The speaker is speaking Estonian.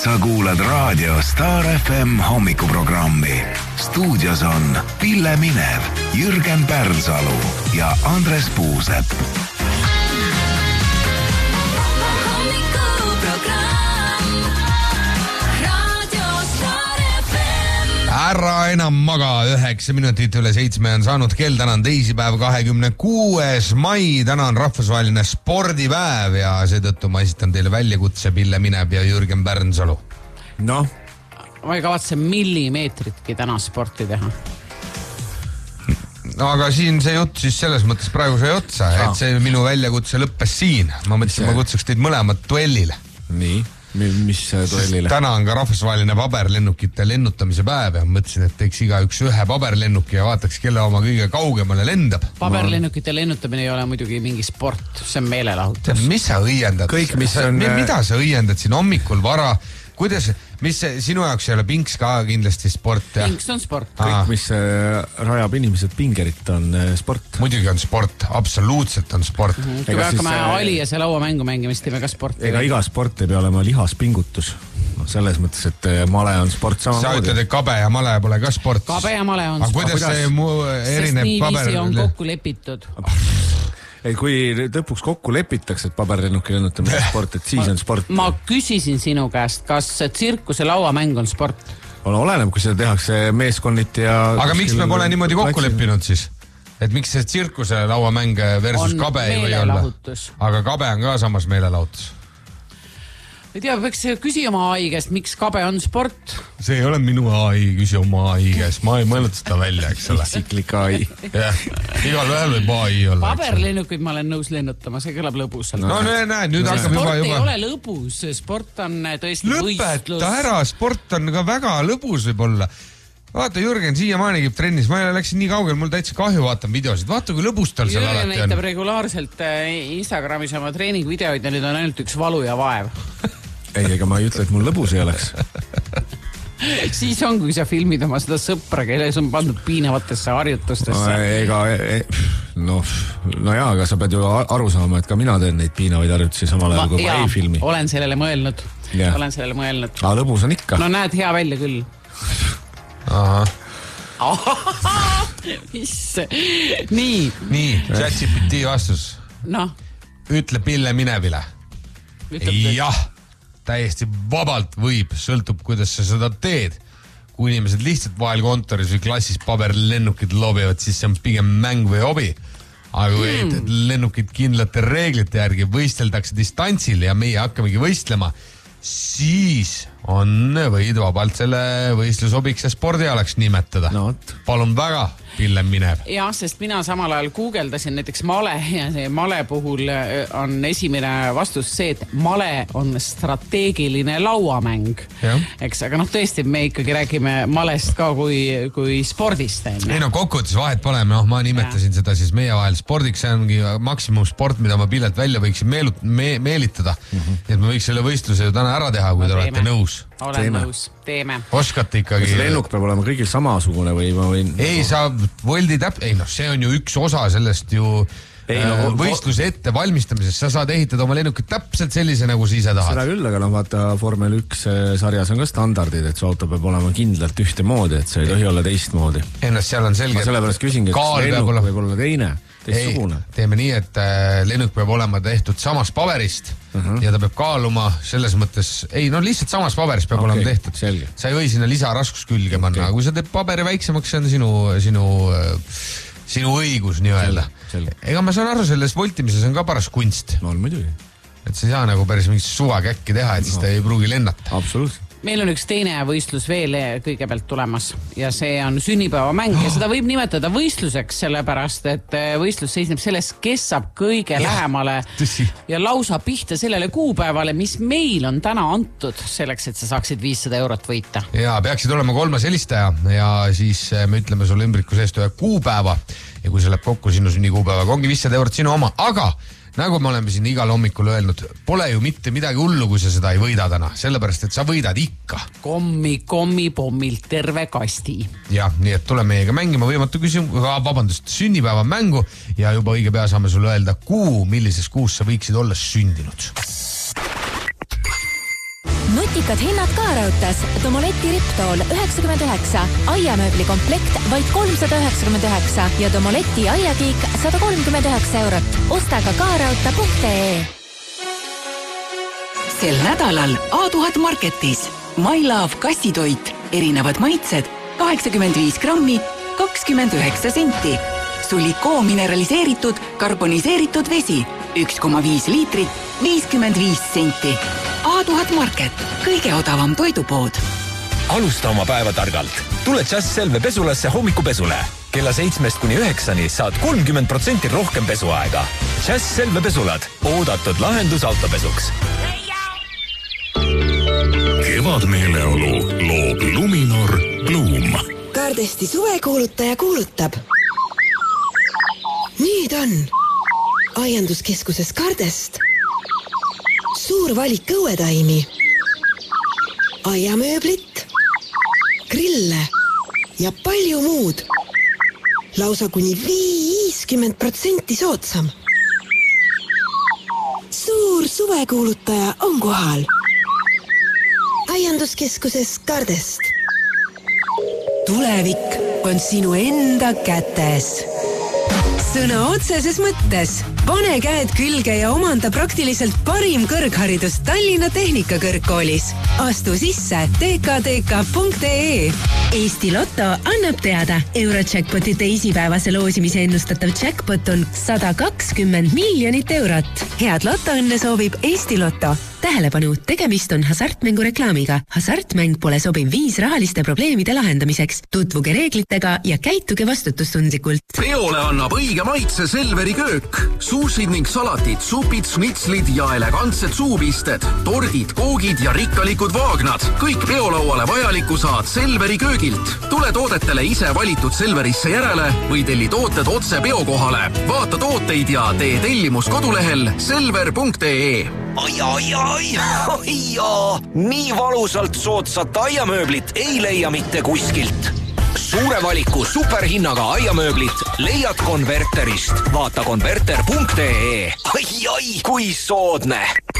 Sa kuulad raadio Star FM hommikuprogrammi. Stuudios on Pille Minev, Jürgen Pärnsalu ja Andres Puusepp. Ära enam maga, 9 minutit üle 7 on saanud kell, täna on teisipäev 26. mai, täna on rahvusvaheline spordipäev ja seetõttu ma esitan teile väljakutse Pille Minev ja Jürgen Pärnsalu. Noh. Ma ei kavatse millimeetritki täna sporti teha. No aga siin see jutt siis selles mõttes praegu sai otsa, et see minu väljakutse lõppes siin. Ma mõtlesin, ma kutsuks teid mõlemad duellile. Nii. Mis duellile? Täna on ka rahvusvaheline paberlennukite lennutamise päev ja mõtlesin, et teeks igaüks ühe paberlennuki ja vaataks, kelle oma kõige kaugemale lendab. Paberlennukite lennutamine ei ole muidugi mingi sport, see on meelelahutus. Mis sa õiendad? Kõik, mis on... Mida sa õiendad siin hommikul vara? Kuidas, mis sinu jaoks ei ole pinks ka kindlasti sport? Ja? Pinks on sport. Kõik, mis rajab inimesed pingerit, on sport. Muidugi on sport, absoluutselt on sport. Kui me hakkame Aliase lauamängu mängimist, teeme ka sporti. Ega iga sport ei pea olema lihaspingutus. No, selles mõttes, et male on sport samamoodi. Sa ütled, et kabe ja male pole ka sport. Kabe ja male on sport. Aga kuidas see erineb paber... Sest nii viisi on kokku lepitud. Et kui lõpuks kokku lepitakse, et paberlennuki lennutamine sport, et siis on sport. Ma küsisin sinu käest, kas tsirkuse lauamäng on sport? Oleneb, kui seda tehakse meeskonniti ja... Aga miks me pole niimoodi kokku leppinud siis? Et miks see tsirkuse lauamäng versus on kabe ei või olla? Aga kabe on ka samas meelelahutus. Ei tea, peaks küsi oma AI käest, miks kabe on sport? See ei ole minu AI, küsi oma AI käest. Ma ei mõelnud seda välja, eks ole. Isiklik AI. Jah, igal vähel võib AI olla. Paberlennukuid ma olen nõus lennutama, see kõlab lõbusalt. No näe, nüüd hakkab juba... Sport ei ole lõbus, sport on tõesti võistlus. Lõpeta ära, sport on ka väga lõbus võib-olla. Vaata, Jürgen siia maani kib trennis, ma läksin nii kaugel, mul täitsa kahju vaatan videosid. Vaata, kui lõbus tal seal alati on. Jürgen näitab regulaarselt Instagramis oma treeningvideoid ja nüüd on ainult üks valu ja vaev. Ei, ega ma ei ütle, et mul lõbus ei oleks. Siis on, kui sa filmid oma seda sõpra, kelle on pandud piinavatesse harjutustesse. No jaa, aga sa pead ju aru saama, et ka mina teen neid piinavaid harjutusi samal ajal, kui ma ei filmi. Olen sellele mõelnud. Aga lõbus on ikka. No näed hea välja küll. Mis? Nii, ChatGPT vastus. Noh. Ütle Pille Minevile. Jah, täiesti vabalt võib, sõltub, kuidas sa seda teed. Kui inimesed lihtsalt vahel kontoris või klassis paberlennukid lobivad, siis see on pigem mäng või hobi. Aga kui lennukid kindlate reeglite järgi võisteldakse distantsil ja meie hakkamegi võistlema, siis võid vabalt selle võistlusobiks ja spordialaks nimetada. No, palun väga, Pille Minev. Jah, sest mina samal ajal guugeldasin näiteks male ja see male puhul on esimene vastus see, et male on strateegiline lauamäng. Eks, aga tõesti, me ikkagi räägime malest ka kui spordist. Ei no kokkuvõttes vahet pole, ma nimetasin seda siis meie vahel spordiks, see ongi maksimumsport, mida ma Pillelt välja võiksin meelitada. Et me võiks selle võistluse ju täna ära teha, kui te olete nõus. Olen nõus, teeme. Oskate ikkagi... Kas lennuk peab olema kõigil samasugune või ma võin... Ei, sa voldi see on ju üks osa sellest ju võistluse ette valmistamisest. Sa saad ehitada oma lennukit täpselt sellise, nagu sa ise tahad. Seda küll, aga vaata, Formel 1 sarjas on ka standardid, et su auto peab olema kindlalt ühte moodi, et see ei tohi olla teistmoodi. Ennast seal on selge... Ma sellepärast küsingi, et lennuk võib olla teine, teistsugune. Teeme nii, et lennuk peab olema tehtud samast paberist ja ta peab kaaluma selles mõttes... lihtsalt samast paberist peab olema tehtud. Selge. Sa ei või sinna lisaraskus külge panna, aga kui sa teed paberi väiksemaks, see on sinu õigus nii-öelda. Ega ma saan aru, selles voltimises on ka paras kunst. No on muidugi. Et sa ei saa nagu päris mingit suvakäkki teha, et siis ta ei pruugi lennata. Absoluutselt. Meil on üks teine võistlus veel kõigepealt tulemas ja see on sünnipäevamäng ja seda võib nimetada võistluseks, sellepärast et võistlus seisneb selles, kes saab kõige lähemale ja lausa pihta sellele kuupäevale, mis meil on täna antud selleks, et sa saaksid 500 eurot võita. Ja peaksid olema 3 helistaja ja siis me ütleme sulle ümbriku seest ühe kuupäeva ja kui see läheb kokku sinu sünnikuupäevaga, ongi 500 eurot sinu oma, aga nagu me oleme siin igal hommikul öelnud, pole ju mitte midagi hullu, kui sa seda ei võida täna, sellepärast, et sa võidad ikka. Kommi pommilt terve kasti. Ja, nii et tule meiega mängima võimatu sünnipäeva mängu ja juba õige pea saame sulle öelda millises kuus sa võiksid olla sündinud. Nutikad hinnad ka raudtees. Domoleti Riptool 99, aiamööbli komplekt vaid 399 ja Domoleti aiakiik 139 eurot. Osta ka kaaraudte.ee. Sel nädalal A1000 Marketis My Love kassitoit, erinevad maitsed, 85 grammi, 29 senti. Sulikoo mineraliseeritud, karboniseeritud vesi, 1,5 liitrit, 55 senti. A1000 Market, kõige odavam toidupood. Alusta oma päeva targalt. Tule Just Selve pesulasse hommikupesule. Kella 7-9 saad 30% rohkem pesuaega. Just Selve pesulad, oodatud lahendus autopesuks. Kevadmeeleolu loob Luminor Bloom. Kardesti suvekuulutaja kuulutab. Nüüd on aianduskeskuses Kardest suur valik õuetaimi, aiamööblit, grille ja palju muud. Lausa kuni 50% soodsam. Suur suvekuulutaja on kohal. Aianduskeskuses Kardest. Tulevik on sinu enda kätes. Sõna otseses mõttes. Pane käed külge ja omanda praktiliselt parim kõrgharidus Tallinna Tehnikakõrgkoolis. Astu sisse tkdk.ee. Eesti Lotto annab teada. Eurojackpoti teisipäevase loosimise ennustatav jackpot on 120 miljonit eurot. Head lotoõnne soovib Eesti Lotto. Tähelepanu, tegemist on hasartmängu reklaamiga. Hasartmäng pole sobiv viis rahaliste probleemide lahendamiseks. Tutvuge reeglitega ja käituge vastutustundlikult. Peole annab õige maitse Selveri köök. Suusid ning salatid, supid, snitslid ja elegantsed suupisted, tordid, koogid ja rikkalikud vaagnad. Kõik peolauale vajaliku saad Selveri köögilt. Tule toodetele ise valitud Selverisse järele või telli tooted otse peokohale. Vaata tooteid ja tee tellimus kodulehel selver.ee. Ai, nii valusalt soodsat aiamööblit ei leia mitte kuskilt. Suure valiku superhinnaga aiamööblit leiad Konverterist. Vaata konverter.ee. Ai, kui soodne!